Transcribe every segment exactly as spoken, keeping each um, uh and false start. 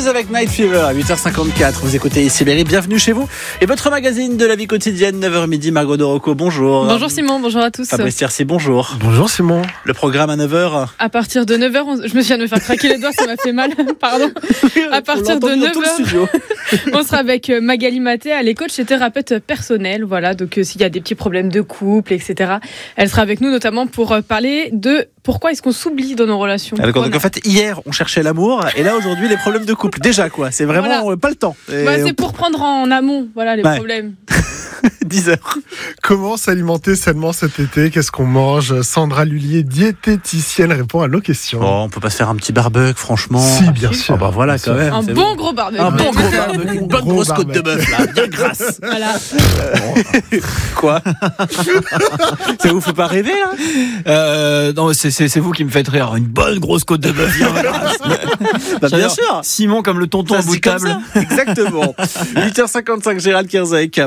Breeze avec Night Fever à huit heures cinquante-quatre. Vous écoutez ici Berry, bienvenue chez vous. Et votre magazine de la vie quotidienne, neuf heures midi, Margot Dorocco, bonjour. Bonjour Simon, bonjour à tous. Fabrice Tiercy, bonjour. Bonjour Simon. Le programme à neuf heures. À partir de neuf heures, on... je me viens de me faire craquer les doigts, ça m'a fait mal, pardon. À partir de neuf heures, on sera avec Magali Maté, elle est coach et thérapeute personnelle. Voilà, donc euh, s'il y a des petits problèmes de couple, et cetera, elle sera avec nous notamment pour euh, parler de pourquoi est-ce qu'on s'oublie dans nos relations. Alors, donc en fait, hier, on cherchait l'amour et là, aujourd'hui, les problèmes de couple. Déjà, quoi. C'est vraiment voilà. Pas le temps. Et bah, c'est pour prendre en amont, voilà, les ouais. problèmes. dix heures. Comment s'alimenter sainement cet été? Qu'est-ce qu'on mange? Sandra Lullier, diététicienne, répond à nos questions. Oh, on peut pas se faire un petit barbecue, franchement. Si, bien sûr. Oh, bah voilà, bien quand sûr. Même. Un bon, bon gros barbecue. Un bon gros barbecue. Une bonne grosse côte de bœuf, là, bien grasse. Voilà. Quoi? Ça vous fait pas rêver, là? euh, Non, c'est, c'est, c'est vous qui me faites rire. Une bonne grosse côte de bœuf bien grasse. Bah, bien sûr. Simon comme le tonton à bout de table. Exactement. huit heures cinquante-cinq, Gérald Kierzek.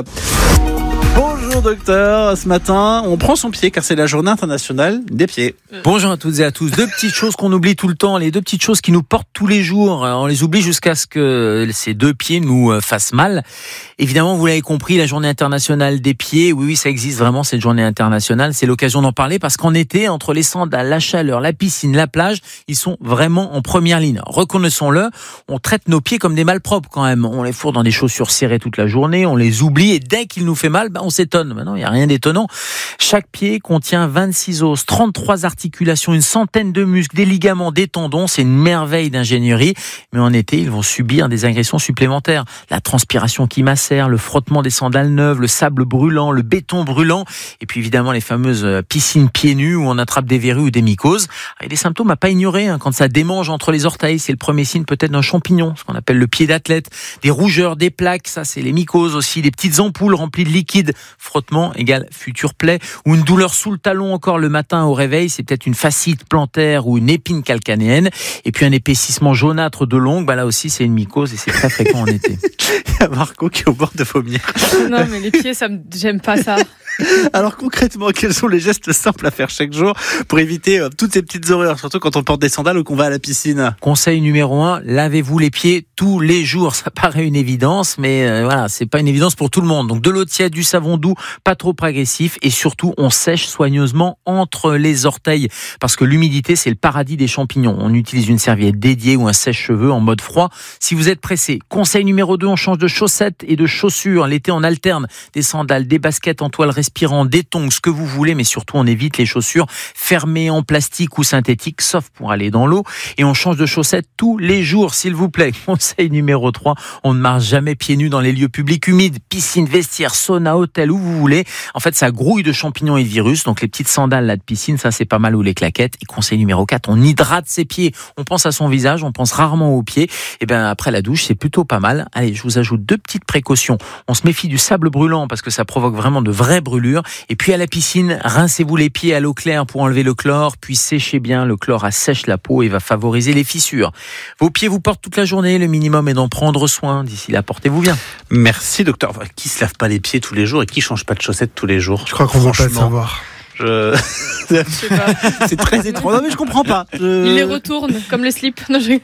Bonjour docteur, ce matin on prend son pied car c'est la journée internationale des pieds. Bonjour à toutes et à tous. Deux petites choses qu'on oublie tout le temps, les deux petites choses qui nous portent tous les jours. On les oublie jusqu'à ce que ces deux pieds nous fassent mal. Évidemment, vous l'avez compris, la journée internationale des pieds, oui, oui, ça existe vraiment cette journée internationale. C'est l'occasion d'en parler parce qu'en été, entre les sandales, la chaleur, la piscine, la plage, ils sont vraiment en première ligne. Reconnaissons-le, on traite nos pieds comme des malpropres quand même. On les fourre dans des chaussures serrées toute la journée, on les oublie et dès qu'il nous fait mal, ben on s'étonne. Maintenant, il n'y a rien d'étonnant. Chaque pied contient vingt-six os, trente-trois articulations, une centaine de muscles, des ligaments, des tendons. C'est une merveille d'ingénierie. Mais en été, ils vont subir des agressions supplémentaires. La transpiration qui macère, le frottement des sandales neuves, le sable brûlant, le béton brûlant. Et puis évidemment, les fameuses piscines pieds nus où on attrape des verrues ou des mycoses. Il y a des symptômes à pas ignorer. Hein. Quand ça démange entre les orteils, c'est le premier signe peut-être d'un champignon, ce qu'on appelle le pied d'athlète. Des rougeurs, des plaques, ça c'est les mycoses aussi. Des petites ampoules remplies de liquide. Frottement égale future plaie, ou une douleur sous le talon encore le matin au réveil, c'est peut-être une fascite plantaire ou une épine calcanéenne, et puis un épaississement jaunâtre de l'ongle, bah là aussi c'est une mycose et c'est très fréquent en été. Il y a Marco qui est au bord de vomir. Non mais les pieds, ça me... j'aime pas ça. Alors concrètement, quels sont les gestes simples à faire chaque jour pour éviter euh, toutes ces petites horreurs, surtout quand on porte des sandales ou qu'on va à la piscine? Conseil numéro un, lavez-vous les pieds tous les jours. Ça paraît une évidence, mais euh, voilà, c'est pas une évidence pour tout le monde. Donc de l'eau tiède, du savon doux, pas trop agressif, et surtout on sèche soigneusement entre les orteils parce que l'humidité c'est le paradis des champignons. On utilise une serviette dédiée ou un sèche-cheveux en mode froid si vous êtes pressé. Conseil numéro deux, on change de chaussettes et de chaussures. L'été on alterne des sandales, des baskets en toile respirant, des tongs, ce que vous voulez, mais surtout on évite les chaussures fermées en plastique ou synthétique, sauf pour aller dans l'eau, et on change de chaussettes tous les jours s'il vous plaît. Conseil numéro trois, on ne marche jamais pieds nus dans les lieux publics humides, piscine, vestiaire, sauna, hôtel, où vous voulez. En fait, ça grouille de champignons et de virus, donc les petites sandales là de piscine, ça c'est pas mal, ou les claquettes. Et conseil numéro quatre, on hydrate ses pieds. On pense à son visage, on pense rarement aux pieds. Et bien après la douche, c'est plutôt pas mal. Allez, je vous ajoute deux petites précautions. On se méfie du sable brûlant parce que ça provoque vraiment de vraies brûlures. Et puis à la piscine, rincez-vous les pieds à l'eau claire pour enlever le chlore, puis séchez bien. Le chlore assèche la peau et va favoriser les fissures. Vos pieds vous portent toute la journée, le minimum est d'en prendre soin. D'ici là, portez-vous bien. Merci docteur. Qui se lave pas les pieds tous les jours et qui change pas de chaussettes tous les jours? Je crois qu'on va pas le savoir. Je... je sais pas. C'est très étrange. Non mais je comprends pas. Je... Il les retourne comme les slips. Non, je...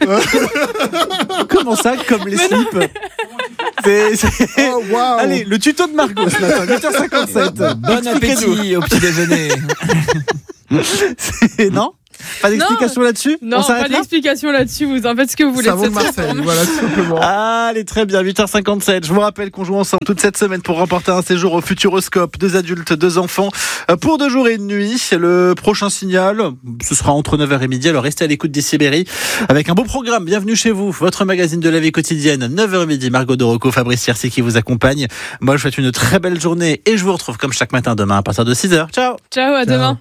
Comment ça, comme les slips? Mais... C'est, c'est... Oh, wow. Allez, le tuto de Margot ce matin, huit heures cinquante-sept. Bon appétit au petit déjeuner. C'est... Non? Pas d'explication non, là-dessus? Non, pas d'explication là-dessus. Vous en faites ce que vous voulez. Ça vaut Marseille, voilà, tout simplement. Allez, très bien, huit heures cinquante-sept. Je vous rappelle qu'on joue ensemble toute cette semaine pour remporter un séjour au Futuroscope. Deux adultes, deux enfants, pour deux jours et une nuit. Le prochain signal, ce sera entre neuf heures et midi. Alors restez à l'écoute d'ici Berry avec un beau programme. Bienvenue chez vous, votre magazine de la vie quotidienne. neuf heures midi, Margot Dorocco, Fabrice Tiercy qui vous accompagne. Moi, je vous souhaite une très belle journée et je vous retrouve comme chaque matin demain à partir de six heures. Ciao. Ciao, à Ciao. demain.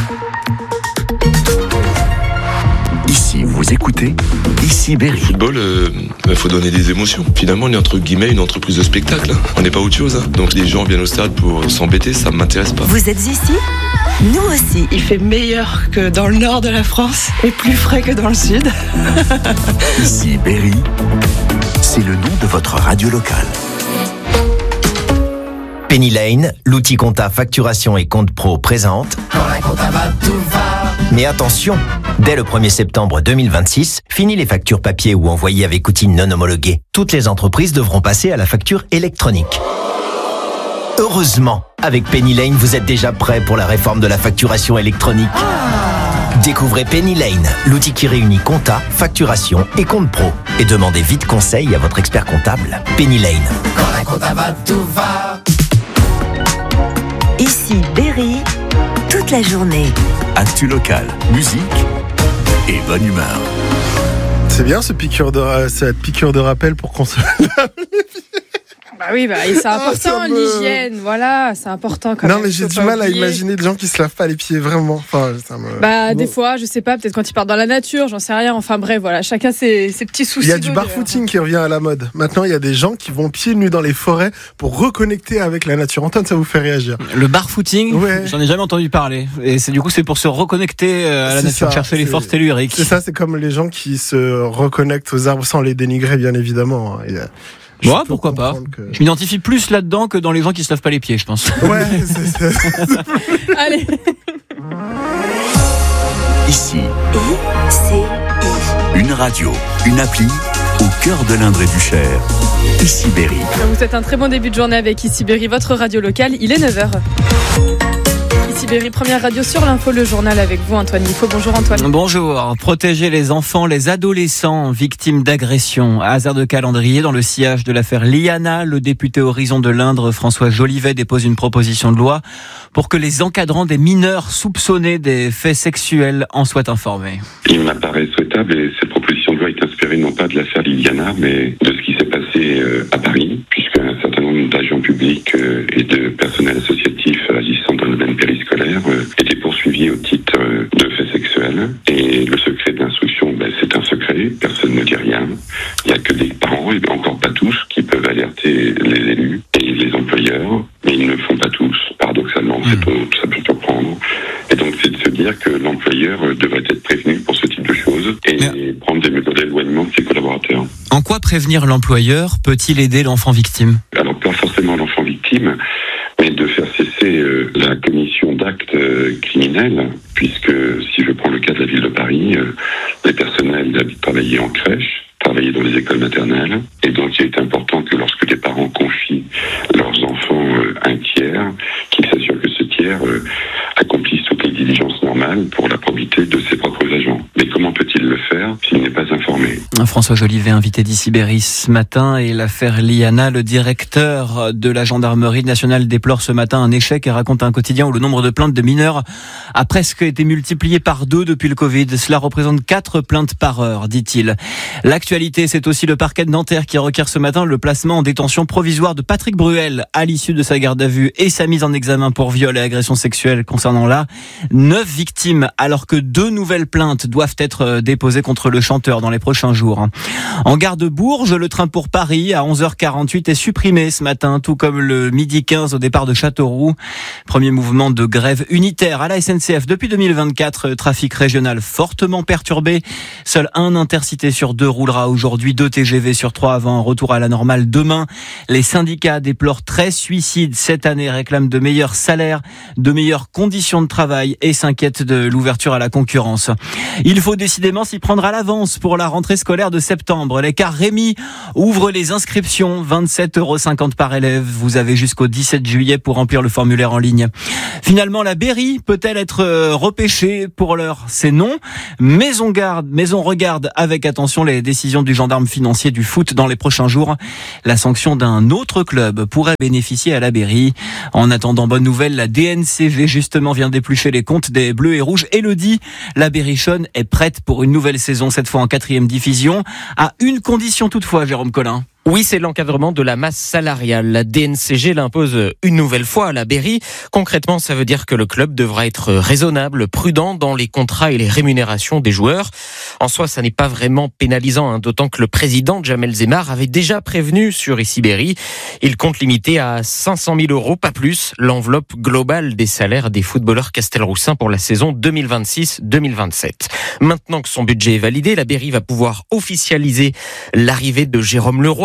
Ici, vous écoutez Ici Berry. Le football, il euh, faut donner des émotions. Finalement, on est entre guillemets une entreprise de spectacle. Hein. On n'est pas autre chose. Hein. Donc les gens viennent au stade pour s'embêter, ça ne m'intéresse pas. Vous êtes ici ? Nous aussi. Il fait meilleur que dans le nord de la France et plus frais que dans le sud. Ici Berry, c'est le nom de votre radio locale. Penny Lane, l'outil compta facturation et compte pro présente. Quand la compta va, tout va. Mais attention, dès le premier septembre deux mille vingt-six, fini les factures papier ou envoyées avec outils non homologués. Toutes les entreprises devront passer à la facture électronique. Heureusement, avec Penny Lane, vous êtes déjà prêt pour la réforme de la facturation électronique. Découvrez Penny Lane, l'outil qui réunit compta, facturation et compte pro. Et demandez vite conseil à votre expert comptable. Penny Lane. Quand la compta va, tout va. Ici Berry, toute la journée. Actu locale, musique et bonne humeur. C'est bien ce piqûre de, cette piqûre de rappel pour qu'on se lave les pieds. Bah oui, bah, et c'est important, ah, me... l'hygiène, voilà, c'est important quand non, même. Non, mais j'ai du mal oublier. à imaginer des gens qui se lavent pas les pieds, vraiment. Enfin, ça me... Bah, bon. Des fois, je sais pas, peut-être quand ils partent dans la nature, j'en sais rien. Enfin bref, voilà, chacun ses, ses petits soucis. Il y a du barfooting qui revient à la mode. Maintenant, il y a des gens qui vont pieds nus dans les forêts pour reconnecter avec la nature. Antoine, ça vous fait réagir? Le barfooting, ouais. J'en ai jamais entendu parler. Et c'est du coup, c'est pour se reconnecter à la c'est nature, ça, chercher les forces telluriques. C'est ça, c'est comme les gens qui se reconnectent aux arbres sans les dénigrer, bien évidemment. Et, ouais, pourquoi pas. Que... Je m'identifie plus là-dedans que dans les gens qui se lavent pas les pieds, je pense. Ouais, c'est ça. Allez. Ici. I C I. Une radio, une appli au cœur de l'Indre et du Cher. Ici Berry. Vous souhaite un très bon début de journée avec Ici Berry, votre radio locale. Il est neuf heures. Ici Berry, première radio sur l'info, le journal avec vous Antoine Nifo. Bonjour Antoine. Bonjour. Protéger les enfants, les adolescents victimes d'agressions. À hasard de calendrier, dans le sillage de l'affaire Liana, le député Horizon de l'Indre, François Jolivet, dépose une proposition de loi pour que les encadrants des mineurs soupçonnés des faits sexuels en soient informés. Il m'apparaît souhaitable et cette proposition de loi est inspirée non pas de l'affaire Liliana, mais de ce qui s'est passé à Paris, puisqu'un certain nombre d'agents publics et de personnel associatif agissant dans le domaine périscolaire étaient poursuivis au titre de faits sexuels. Et le secret de l'instruction, ben, c'est un secret, personne ne dit rien. Il n'y a que des parents, et encore pas tous, qui peuvent alerter les élus et les employeurs, mais ils ne le font pas tous. Paradoxalement, mmh. c'est, ça peut surprendre. Et donc, c'est de se dire que l'employeur devrait être prévenu pour ce type de choses et mais... prendre des mesures d'éloignement de ses collaborateurs. En quoi prévenir l'employeur peut-il aider l'enfant victime ? Alors, pas forcément l'enfant victime, mais de faire cesser euh, la commission d'actes euh, criminels, puisque si je prends le cas de la ville de Paris, euh, les personnels travaillaient en crèche, travaillaient dans les écoles maternelles, et donc il est important que lorsque les parents confient leurs enfants euh, à un tiers, qu'ils s'assurent que ce tiers euh, accomplisse toutes les diligences normales pour la probité de ses propres agents. Mais comment peut-il le faire s'il n'est pas informé ? François Jolivet, invité d'Ici Berry ce matin, et l'affaire Liana, le directeur de la gendarmerie nationale déplore ce matin un échec et raconte un quotidien où le nombre de plaintes de mineurs a presque été multiplié par deux depuis le Covid. Cela représente quatre plaintes par heure, dit-il. L'actualité, c'est aussi le parquet de Nanterre qui requiert ce matin le placement en détention provisoire de Patrick Bruel à l'issue de sa garde à vue et sa mise en examen pour viol et agression sexuelle concernant là neuf victimes, alors que deux nouvelles plaintes doivent être déposées contre le chanteur dans les prochains jours. En gare de Bourges, le train pour Paris à onze heures quarante-huit est supprimé ce matin, tout comme le midi quinze au départ de Châteauroux. Premier mouvement de grève unitaire à la S N C F depuis deux mille vingt-quatre. Trafic régional fortement perturbé. Seul un intercité sur deux roulera aujourd'hui, deux T G V sur trois avant un retour à la normale demain. Les syndicats déplorent treize suicides cette année, réclament de meilleurs salaires, de meilleures conditions de travail et s'inquiètent de l'ouverture à la concurrence. Il faut décidément s'y prendre à l'avance pour la rentrée scolaire de septembre. L'écart Rémi ouvre les inscriptions, vingt-sept euros cinquante par élève. Vous avez jusqu'au dix-sept juillet pour remplir le formulaire en ligne. Finalement, la Berry peut-elle être repêchée? Pour l'heure, c'est non. Mais on garde, mais on regarde avec attention les décisions du gendarme financier du foot dans les prochains jours. La sanction d'un autre club pourrait bénéficier à la Berry. En attendant, bonne nouvelle, la D N C G justement vient d'éplucher les comptes des Bleus et Rouges et le dit, la Berrichonne est prête pour une nouvelle saison, cette fois en quatrième division, à une condition toutefois, Jérôme Collin. Oui, c'est l'encadrement de la masse salariale. La D N C G l'impose une nouvelle fois à la Berry. Concrètement, ça veut dire que le club devra être raisonnable, prudent dans les contrats et les rémunérations des joueurs. En soi, ça n'est pas vraiment pénalisant, hein, d'autant que le président Jamel Zemar avait déjà prévenu sur Ici Berry. Il compte limiter à cinq cent mille euros, pas plus, l'enveloppe globale des salaires des footballeurs castelroussins pour la saison deux mille vingt-six deux mille vingt-sept. Maintenant que son budget est validé, la Berry va pouvoir officialiser l'arrivée de Jérôme Leroy.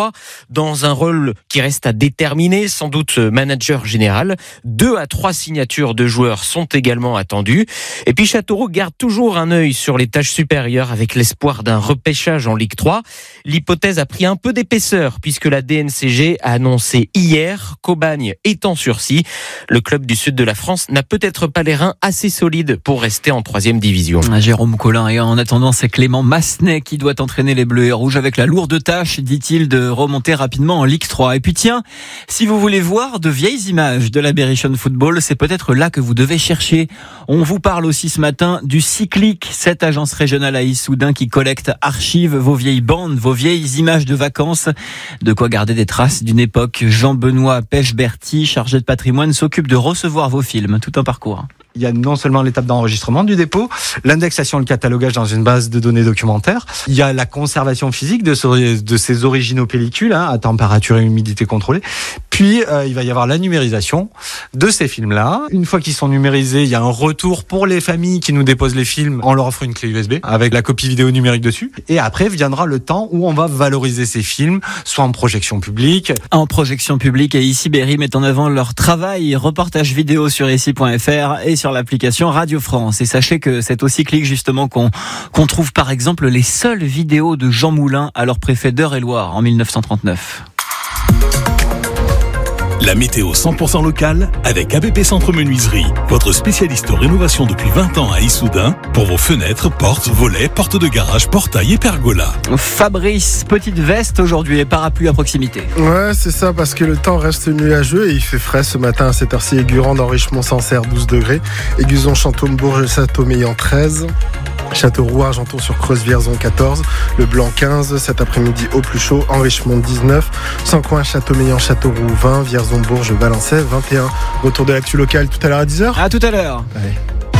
trois, dans un rôle qui reste à déterminer, sans doute manager général. Deux à trois signatures de joueurs sont également attendues. Et puis Châteauroux garde toujours un œil sur les tâches supérieures avec l'espoir d'un repêchage en Ligue trois. L'hypothèse a pris un peu d'épaisseur puisque la D N C G a annoncé hier qu'Aubagne est en sursis. Le club du sud de la France n'a peut-être pas les reins assez solides pour rester en troisième division. Jérôme Collin, et en attendant, c'est Clément Massenet qui doit entraîner les Bleus et Rouges avec la lourde tâche, dit-il, de remonter rapidement en Ligue trois. Et puis tiens, si vous voulez voir de vieilles images de la Berrichonne Football, c'est peut-être là que vous devez chercher. On vous parle aussi ce matin du Cyclic, cette agence régionale à Issoudun qui collecte, archive vos vieilles bandes, vos vieilles images de vacances. De quoi garder des traces d'une époque. Jean-Benoît Pêche-Berty, chargé de patrimoine, s'occupe de recevoir vos films. Tout un parcours. Il y a non seulement l'étape d'enregistrement du dépôt, l'indexation, le catalogage dans une base de données documentaires. Il y a la conservation physique de, ce, de ces originaux pellicules, hein, à température et humidité contrôlée. Puis, euh, il va y avoir la numérisation de ces films-là. Une fois qu'ils sont numérisés, il y a un retour pour les familles qui nous déposent les films. On leur offre une clé U S B avec la copie vidéo numérique dessus. Et après viendra le temps où on va valoriser ces films, soit en projection publique. En projection publique, et ici Berry met en avant leur travail. Reportage vidéo sur ici point f r et sur l'application Radio France. Et sachez que c'est au Cyclic justement qu'on qu'on trouve par exemple les seules vidéos de Jean Moulin, alors préfet d'Eure-et-Loir en dix-neuf cent trente-neuf. La météo cent pour cent locale avec A B P Centre Menuiserie, votre spécialiste rénovation depuis vingt ans à Issoudun pour vos fenêtres, portes, volets, portes de garage, portails et pergolas. Fabrice, petite veste aujourd'hui et parapluie à proximité. Ouais, c'est ça, parce que le temps reste nuageux et il fait frais ce matin à cette heure-ci. Aigurande, Richemont-Sancerre, douze degrés. Aiguzon, Chantôme, Bourges, Châteaumeillan, treize. Châteauroux, Argenton sur Creuse, Vierzon, quatorze. Le Blanc, quinze. Cet après-midi, au plus chaud, en Richemont, dix-neuf. Sancoin, Châteaumeillan, Châteauroux, vingt. Vierzon, Bourges, Valençay, vingt et un. Retour de l'actu locale tout à l'heure à dix heures. À tout à l'heure. Allez.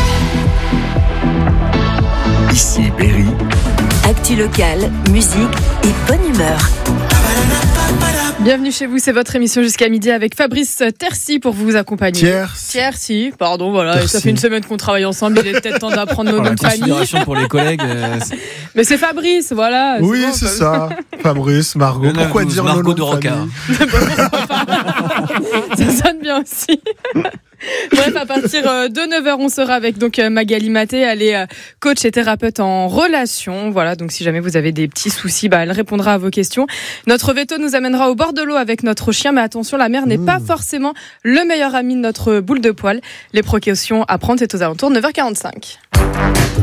Ici Berry. Actu locale, musique et bonne humeur. Bienvenue chez vous, c'est votre émission jusqu'à midi avec Fabrice Tercy pour vous accompagner. Tiercy. Tiercy, pardon, voilà. Tercy. Ça fait une semaine qu'on travaille ensemble, il est peut-être temps d'apprendre nos noms de famille. Considération pour les collègues. Euh, Mais c'est Fabrice, voilà. Oui, bon, c'est Fab... ça. Fabrice, Margot. Le Pourquoi neuf douze, dire Margot le nom de de Rocard. Ça sonne bien aussi. Bref, à partir de neuf heures, on sera avec donc Magali Maté. Elle est coach et thérapeute en relation. Voilà, donc si jamais vous avez des petits soucis, bah, elle répondra à vos questions. Notre veto nous amènera au bord de l'eau avec notre chien. Mais attention, la mer n'est mmh. pas forcément le meilleur ami de notre boule de poil. Les précautions à prendre, c'est aux alentours de neuf heures quarante-cinq.